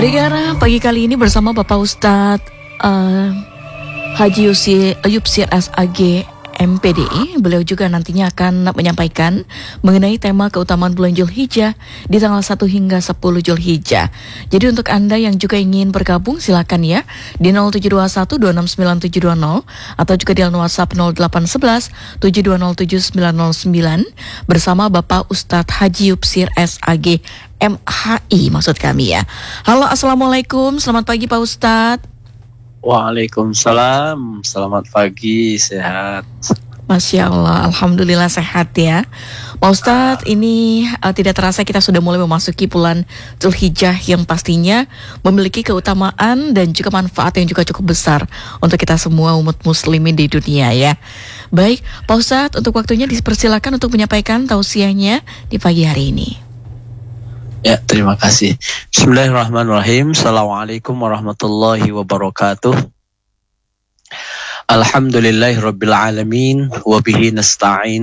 Pendengar, pagi kali ini bersama Bapak Ustadz Haji Ayub Sir SAG MPDI. Beliau juga nantinya akan menyampaikan mengenai tema keutamaan bulan Dzulhijjah di tanggal 1 hingga 10 Dzulhijjah. Jadi untuk Anda yang juga ingin bergabung silakan ya di 0721269720 atau juga di WhatsApp 0811 7207 909 bersama Bapak Ustadz Haji Yupsir SAG MHI maksud kami ya. Halo, assalamualaikum, selamat pagi Pak Ustadz. Waalaikumsalam, selamat pagi, sehat. Masya Allah, Alhamdulillah sehat ya Pak Ustadz. Ini tidak terasa kita sudah mulai memasuki bulan Dzulhijjah yang pastinya memiliki keutamaan dan juga manfaat yang juga cukup besar untuk kita semua umat muslimin di dunia ya. Baik Pak Ustadz, untuk waktunya dipersilakan untuk menyampaikan tausiahnya di pagi hari ini. Ya, terima kasih. Bismillahirrahmanirrahim. Assalamualaikum warahmatullahi wabarakatuh. Alhamdulillahirabbil alamin wa bihi nasta'in